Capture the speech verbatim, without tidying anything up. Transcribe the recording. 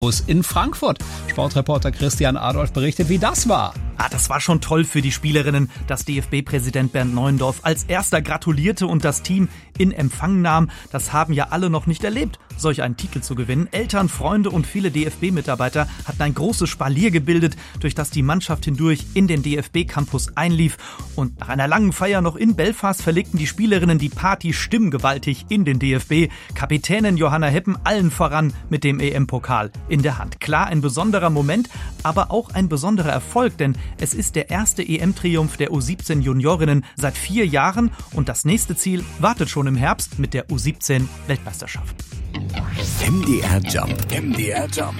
In Frankfurt. Sportreporter Christian Adolf berichtet, wie das war. Ah, das war schon toll für die Spielerinnen, dass D F B-Präsident Bernd Neuendorf als erster gratulierte und das Team in Empfang nahm. Das haben ja alle noch nicht erlebt, solch einen Titel zu gewinnen. Eltern, Freunde und viele D F B-Mitarbeiter hatten ein großes Spalier gebildet, durch das die Mannschaft hindurch in den D F B-Campus einlief. Und nach einer langen Feier noch in Belfast verlegten die Spielerinnen die Party stimmgewaltig in den D F B. Kapitänin Johanna Heppen allen voran mit dem E M-Pokal in der Hand. Klar, ein besonderer Moment, aber auch ein besonderer Erfolg, denn es ist der erste E M-Triumph der U siebzehn Juniorinnen seit vier Jahren und das nächste Ziel wartet schon im Herbst mit der U siebzehn Weltmeisterschaft. M D R Jump. M D R Jump.